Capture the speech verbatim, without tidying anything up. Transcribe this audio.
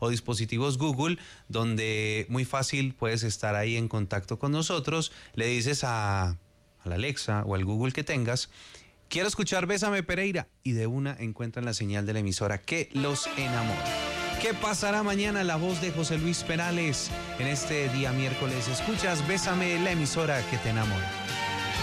o dispositivos Google, donde muy fácil puedes estar ahí en contacto con nosotros. Le dices a, a la Alexa o al Google que tengas: quiero escuchar Bésame Pereira, y de una encuentran la señal de la emisora que los enamora. ¿Qué pasará mañana? La voz de José Luis Perales en este día miércoles. Escuchas Bésame, la emisora que te enamora.